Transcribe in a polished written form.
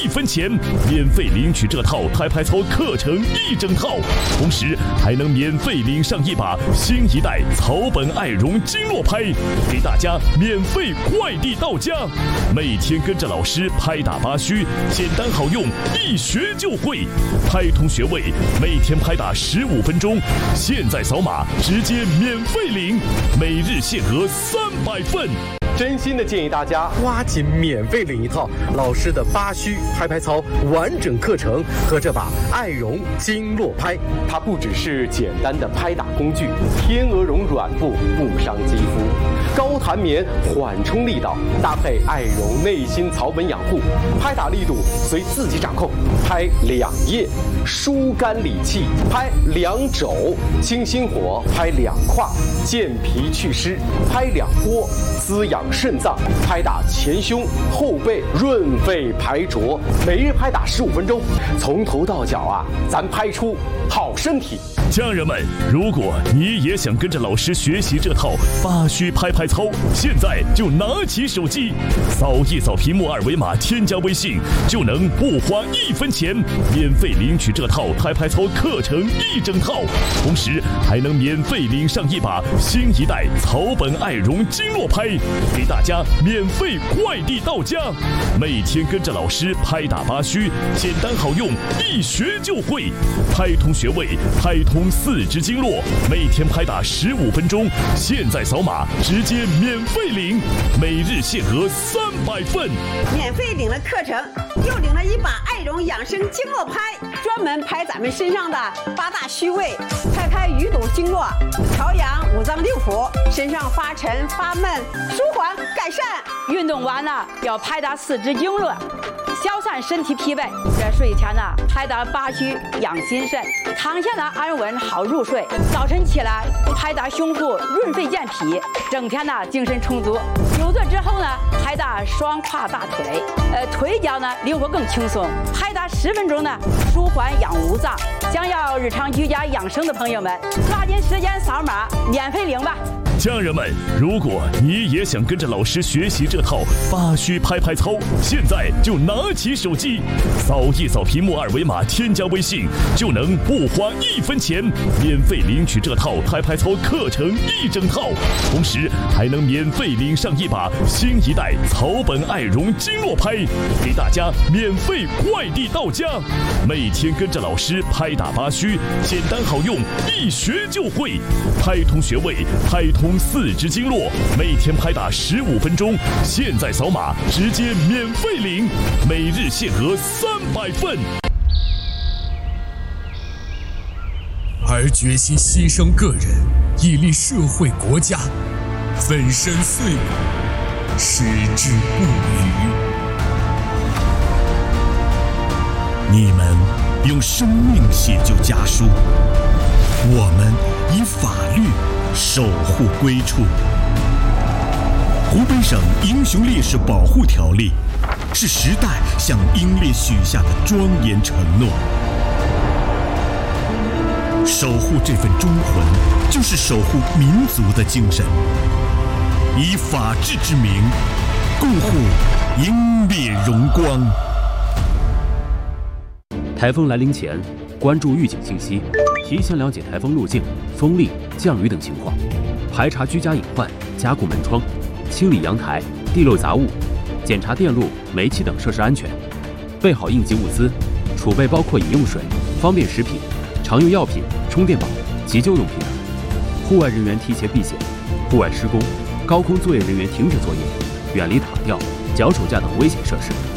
分钱，免费领取这套拍拍操课程1整套，同时还能免费领上一把新一代草本爱绒经络拍，给大家免费快递到家。每天跟着老师拍打八虚，简单好用，一学就会。拍通学位，每天拍打15分钟，现在扫码直接免费领，每日限额300份。 真心的建议大家抓紧免费领一套老师的八虚拍拍操完整课程和这把爱绒经络拍。 它不只是简单的拍打工具，天鹅绒软布不伤肌肤，高弹棉缓冲力道，搭配爱绒内心草本养护，拍打力度随自己掌控。拍2页，疏肝理气；拍2肘，清心火；拍2胯，健脾祛湿；拍2波，滋养肾脏；拍打前胸、后背，润肺排浊。每日拍打15分钟，从头到脚啊，咱拍出好身体。 家人们，如果你也想跟着老师学习这套八虚拍拍操，现在就拿起手机，扫一扫屏幕2维码，添加微信，就能不花1分钱，免费领取这套拍拍操课程1整套，同时还能免费领上一把新一代草本爱绒经络拍，给大家免费快递到家。每天跟着老师拍打八虚，简单好用，一学就会。拍通穴位，拍通4肢经络，每天拍打15分钟，现在扫码直接免费领，每日限额300份。 免费领了课程，又领了一把爱绒养生经络拍，专门拍咱们身上的8大虚位，拍开鱼肚经络，调养5脏6腑，身上发沉发闷，舒缓改善。 运动完了要拍打4肢经络，消散身体疲惫。这睡前呢，拍打八虚养心肾，躺下呢安稳好入睡。早晨起来拍打胸腹润肺健脾，整天呢精神充足。久坐之后呢，拍打双胯大腿，腿脚呢灵活更轻松。拍打10分钟呢，舒缓养五脏。想要日常居家养生的朋友们，抓紧时间扫码免费领吧。 家人们，如果你也想跟着老师学习这套八虚拍拍操，现在就拿起手机，扫一扫屏幕2维码，添加微信，就能不花1分钱，免费领取这套拍拍操课程1整套，同时还能免费领上一把新一代草本爱绒经络拍，给大家免费快递到家。每天跟着老师拍打八虚，简单好用，一学就会。拍通穴位，拍通4肢经络，每天拍打15分钟，现在扫码直接免费领，每日限额300份。 而决心牺牲个人，以利社会国家，粉身碎骨，矢志不渝。 你们用生命写就家书，我们以法律守护归处。湖北省英雄烈士保护条例是时代向英烈许下的庄严承诺。守护这份忠魂，就是守护民族的精神。以法治之名，共护英烈荣光。 台风来临前，关注预警信息，提前了解台风路径、风力、降雨等情况，排查居家隐患，加固门窗，清理阳台、地漏杂物，检查电路、煤气等设施安全，备好应急物资，储备包括饮用水、方便食品、常用药品、充电宝、急救用品等。户外人员提前避险，户外施工、高空作业人员停止作业，远离塔吊、脚手架等危险设施。